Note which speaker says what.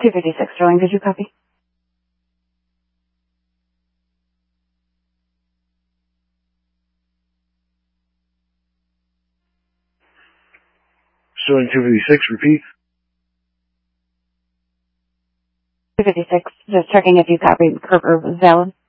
Speaker 1: 256 Sterling, did you copy?
Speaker 2: Sterling 256, repeat.
Speaker 1: 256, just checking if you copied or was valid.